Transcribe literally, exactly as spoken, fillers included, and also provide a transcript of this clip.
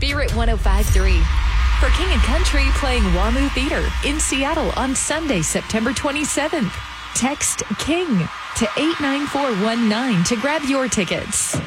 Spirit one oh five point three. For King and Country playing WAMU Theater in Seattle on Sunday, September twenty-seventh. Text KING to eight nine four one nine to grab your tickets.